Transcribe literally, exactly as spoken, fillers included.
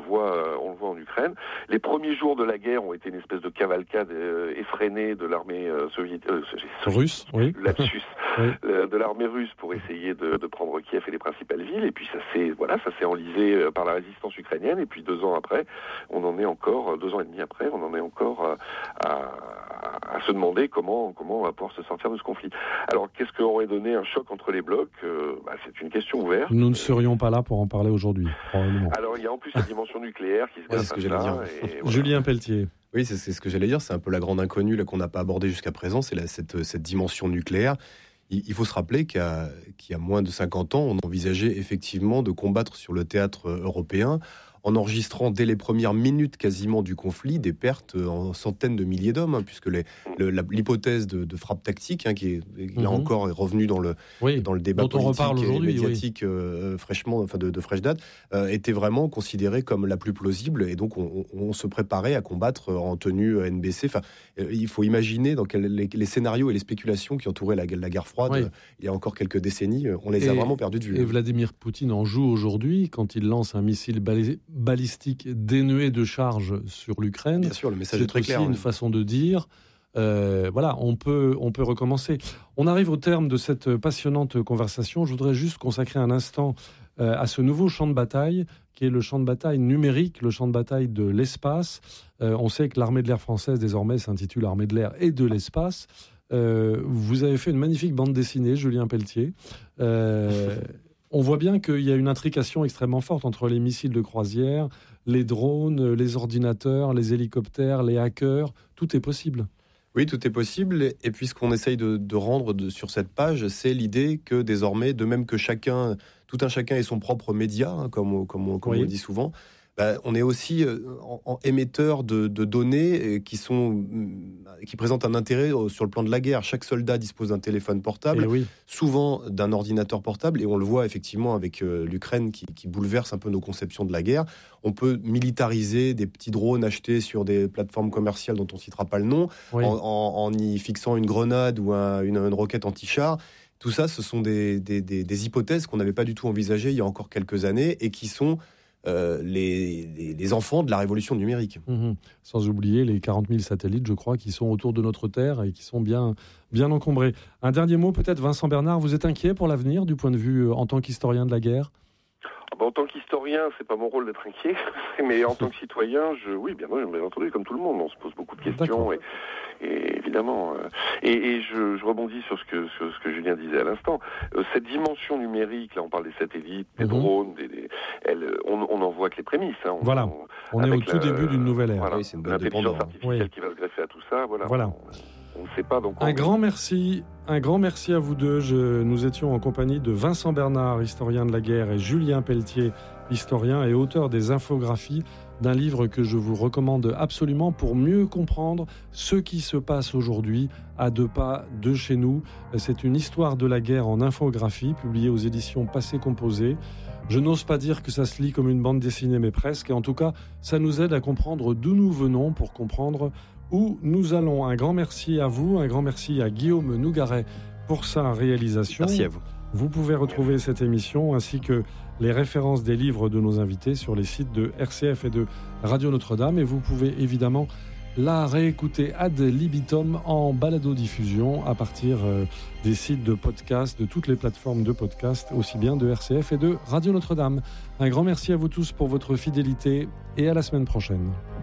voit, on le voit en Ukraine. Les premiers jours de la guerre ont été une espèce de cavalcade euh, effrénée de l'armée euh, soviétique, euh, russe, oui. lapsus, oui. euh, de l'armée russe pour essayer de, de prendre Kiev et les principales villes. Et puis ça s'est, voilà, ça s'est enlisé par la résistance ukrainienne. Et puis deux ans après, on en est encore, deux ans et demi après, on en est encore euh, à, à se demander comment, comment on va pouvoir se sortir de ce conflit. Alors, qu'est-ce qu'aurait donné un choc entre les blocs ? euh, bah, C'est une question ouverte. Nous ne serions pas là pour en parler aujourd'hui, probablement. Alors, il y a en plus la dimension nucléaire qui se ouais, c'est ce que j'allais dire. Et voilà. Julien Pelletier. Oui, c'est, c'est ce que j'allais dire. C'est un peu la grande inconnue là, qu'on n'a pas abordée jusqu'à présent. C'est la, cette, cette dimension nucléaire. Il, il faut se rappeler qu'il y, a, qu'il y a moins de cinquante ans, on envisageait effectivement de combattre sur le théâtre européen en enregistrant dès les premières minutes quasiment du conflit des pertes en centaines de milliers d'hommes, hein, puisque les, le, la, l'hypothèse de, de frappe tactique, hein, qui est mm-hmm. là encore est revenue dans le, oui, dans le débat dont on politique et médiatique oui. euh, fraîchement, enfin de, de fraîche date, euh, était vraiment considérée comme la plus plausible, et donc on, on, on se préparait à combattre en tenue N B C. Enfin, euh, il faut imaginer dans quel, les, les scénarios et les spéculations qui entouraient la, la guerre froide oui. euh, il y a encore quelques décennies, on les et, a vraiment perdus de vue. Et Vladimir Poutine en joue aujourd'hui quand il lance un missile bali- balistique dénué de charge sur l'Ukraine. Bien sûr, le message c'est est très clair. C'est aussi une façon de dire, euh, voilà, on peut, on peut recommencer. On arrive au terme de cette passionnante conversation. Je voudrais juste consacrer un instant euh, à ce nouveau champ de bataille, qui est le champ de bataille numérique, le champ de bataille de l'espace. Euh, on sait que l'armée de l'air française, désormais, s'intitule Armée de l'air et de l'espace. Euh, vous avez fait une magnifique bande dessinée, Julien Pelletier. Euh, On voit bien qu'il y a une intrication extrêmement forte entre les missiles de croisière, les drones, les ordinateurs, les hélicoptères, les hackers. Tout est possible. Oui, tout est possible. Et puis, ce qu'on essaye de, de rendre de, sur cette page, c'est l'idée que désormais, de même que chacun, tout un chacun ait son propre média, hein, comme, comme, comme oui. on le dit souvent, bah, on est aussi en, en émetteur de, de données qui, sont, qui présentent un intérêt sur le plan de la guerre. Chaque soldat dispose d'un téléphone portable, oui. souvent d'un ordinateur portable, et on le voit effectivement avec euh, l'Ukraine qui, qui bouleverse un peu nos conceptions de la guerre. On peut militariser des petits drones achetés sur des plateformes commerciales dont on ne citera pas le nom, oui. en, en, en y fixant une grenade ou un, une, une roquette anti-char. Tout ça, ce sont des, des, des, des hypothèses qu'on n'avait pas du tout envisagées il y a encore quelques années et qui sont Euh, les, les, les enfants de la révolution numérique. Mmh. Sans oublier les quarante mille satellites, je crois, qui sont autour de notre Terre et qui sont bien, bien encombrés. Un dernier mot peut-être, Vincent Bernard, vous êtes inquiet pour l'avenir du point de vue euh, en tant qu'historien de la guerre ? Ah bah, en tant qu'historien, c'est pas mon rôle d'être inquiet, mais en tant que citoyen, je, oui, bien, bien entendu, comme tout le monde, on se pose beaucoup de questions, et, et évidemment, euh, et, et je, je rebondis sur ce que sur ce que Julien disait à l'instant. Euh, cette dimension numérique, là, on parle des satellites, des mmh. drones, des, des, elle, on, on en voit que les prémices. Hein, on, voilà, on, on est au tout la, début d'une nouvelle ère. Voilà, oui, c'est une l'intelligence artificielle oui. qui va se greffer à tout ça. Voilà. voilà. On ne sait pas. Donc un grand merci, un grand merci à vous deux. Je, nous étions en compagnie de Vincent Bernard, historien de la guerre, et Julien Pelletier, historien et auteur des infographies d'un livre que je vous recommande absolument pour mieux comprendre ce qui se passe aujourd'hui à deux pas de chez nous. C'est une histoire de la guerre en infographie, publiée aux éditions Passé Composé. Je n'ose pas dire que ça se lit comme une bande dessinée, mais presque. Et en tout cas, ça nous aide à comprendre d'où nous venons pour comprendre où nous allons. Un grand merci à vous, un grand merci à Guillaume Nougaret pour sa réalisation. Merci à vous. Vous pouvez retrouver cette émission ainsi que les références des livres de nos invités sur les sites de R C F et de Radio Notre-Dame. Et vous pouvez évidemment la réécouter ad libitum en balado-diffusion à partir des sites de podcast, de toutes les plateformes de podcast, aussi bien de R C F et de Radio Notre-Dame. Un grand merci à vous tous pour votre fidélité et à la semaine prochaine.